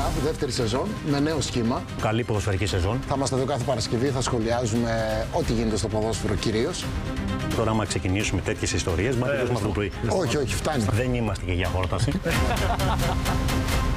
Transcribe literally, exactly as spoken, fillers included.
Cup, δεύτερη σεζόν, με νέο σχήμα. Καλή ποδοσφαιρική σεζόν. Θα είμαστε εδώ κάθε Παρασκευή, θα σχολιάζουμε ό,τι γίνεται στο ποδόσφαιρο κυρίως. Τώρα, άμα ξεκινήσουμε τέτοιες ιστορίες, μα τελειώσουμε αυτό το πρωί. Όχι, όχι, φτάνει. Δεν είμαστε και για χόρταση.